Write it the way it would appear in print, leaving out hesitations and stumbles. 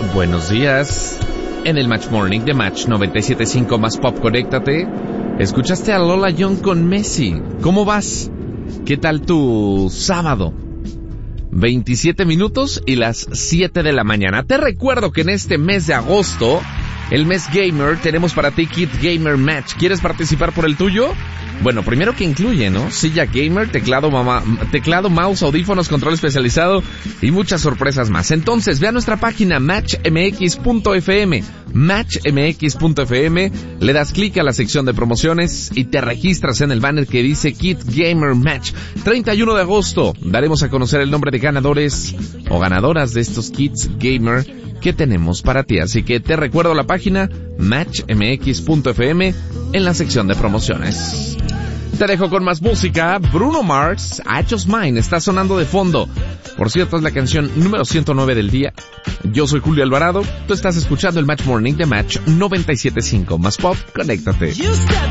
Buenos días. En el Match Morning de Match 97.5 más Pop, conéctate. Escuchaste a Lola Young con Messi. ¿Cómo vas? ¿Qué tal tu sábado? 27 minutos y las 7 de la mañana. Te recuerdo que en este mes de agosto, el mes gamer, tenemos para ti Kit Gamer Match. ¿Quieres participar por el tuyo? Bueno, primero que incluye, ¿no? Silla gamer, teclado, mouse, audífonos, control especializado y muchas sorpresas más. Entonces, ve a nuestra página matchmx.fm, matchmx.fm, le das clic a la sección de promociones y te registras en el banner que dice Kit Gamer Match. 31 de agosto daremos a conocer el nombre de ganadores o ganadoras de estos kits gamer que tenemos para ti. Así que te recuerdo la página matchmx.fm en la sección de promociones. Te dejo con más música. Bruno Mars, I Just Mine, está sonando de fondo. Por cierto, es la canción número 109 del día. Yo soy Julio Alvarado. Tú estás escuchando el Match Morning de Match 97.5 más Pop. Conéctate.